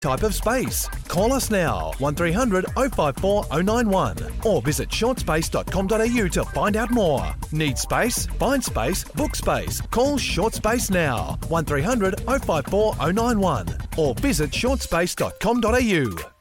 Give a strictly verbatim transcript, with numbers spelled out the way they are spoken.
type of space. Call us now, one three hundred oh five four oh nine one, or visit shortspace dot com dot a u to find out more. Need space? Find space, book space. Call Shortspace now, one three hundred oh five four oh nine one, or visit shortspace dot com dot a u.